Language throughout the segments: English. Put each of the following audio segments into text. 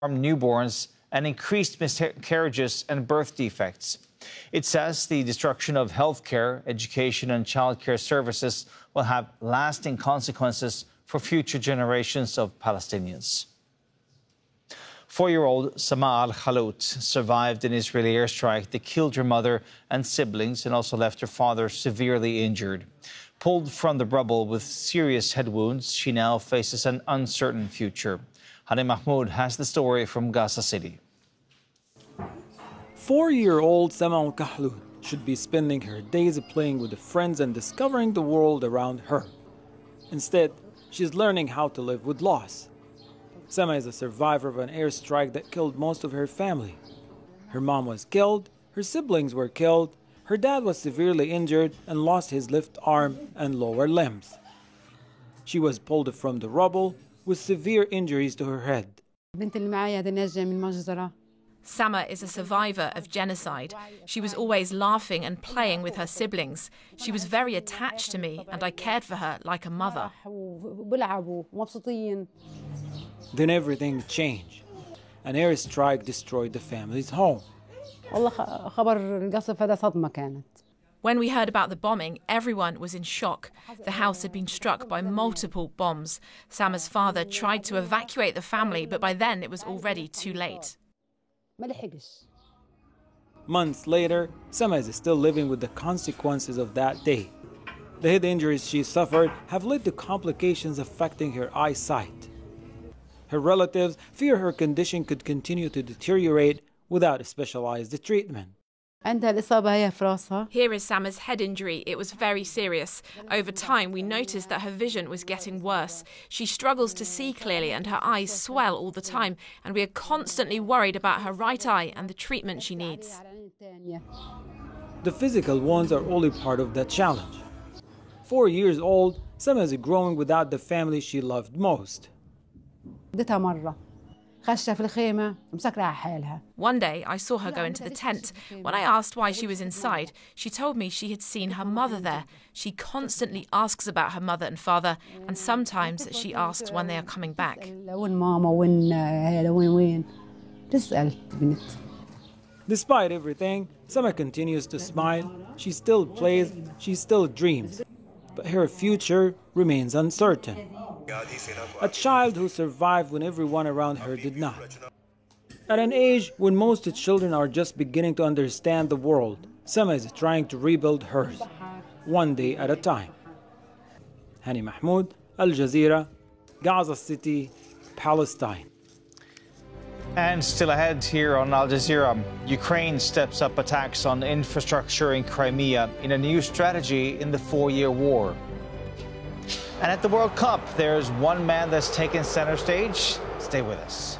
newborns and increased miscarriages and birth defects. It says the destruction of healthcare, education and childcare services will have lasting consequences for future generations of Palestinians. 4-year-old Sama al-Khalout survived an Israeli airstrike that killed her mother and siblings and also left her father severely injured. Pulled from the rubble with serious head wounds, she now faces an uncertain future. Hani Mahmoud has the story from Gaza City. 4-year-old Sama al-Khalout should be spending her days playing with friends and discovering the world around her. Instead, she's learning how to live with loss. Sama is a survivor of an airstrike that killed most of her family. Her mom was killed, her siblings were killed, her dad was severely injured and lost his left arm and lower limbs. She was pulled from the rubble with severe injuries to her head. Sama is a survivor of genocide. She was always laughing and playing with her siblings. She was very attached to me and I cared for her like a mother. Then everything changed. An airstrike destroyed the family's home. When we heard about the bombing, everyone was in shock. The house had been struck by multiple bombs. Sama's father tried to evacuate the family, but by then it was already too late. Months later, Sama is still living with the consequences of that day. The head injuries she suffered have led to complications affecting her eyesight. Her relatives fear her condition could continue to deteriorate without specialized treatment. Here is Sama's head injury. It was very serious. Over time, we noticed that her vision was getting worse. She struggles to see clearly and her eyes swell all the time, and we are constantly worried about her right eye and the treatment she needs. The physical wounds are only part of the challenge. 4 years old, Sama is growing without the family she loved most. One day, I saw her go into the tent. When I asked why she was inside, she told me she had seen her mother there. She constantly asks about her mother and father, and sometimes she asks when they are coming back. Despite everything, Sama continues to smile. She still plays, she still dreams. But her future remains uncertain. A child who survived when everyone around her did not. At an age when most children are just beginning to understand the world, Sama is trying to rebuild hers, one day at a time. Hani Mahmoud, Al Jazeera, Gaza City, Palestine. And still ahead here on Al Jazeera, Ukraine steps up attacks on infrastructure in Crimea in a new strategy in the 4-year war. And at the World Cup, there's one man that's taken center stage. Stay with us.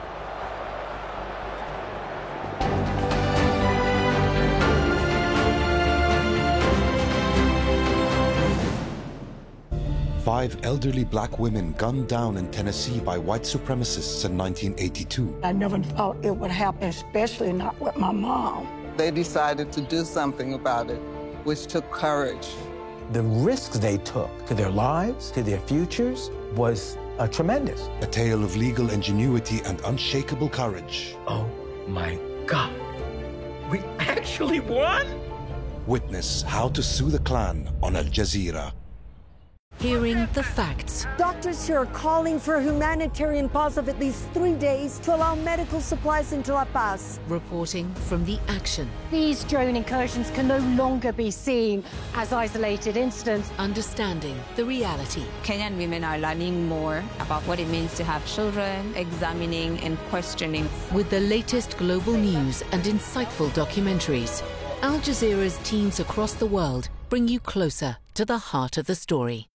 Five elderly black women gunned down in Tennessee by white supremacists in 1982. I never thought it would happen, especially not with my mom. They decided to do something about it, which took courage. The risks they took to their lives, to their futures, was tremendous. A tale of legal ingenuity and unshakable courage. Oh my God. We actually won? Witness how to sue the Klan on Al Jazeera. Hearing the facts. Doctors here are calling for a humanitarian pause of at least 3 days to allow medical supplies into La Paz. Reporting from the action. These drone incursions can no longer be seen as isolated incidents. Understanding the reality. Kenyan women are learning more about what it means to have children, examining and questioning. With the latest global news and insightful documentaries, Al Jazeera's teams across the world bring you closer to the heart of the story.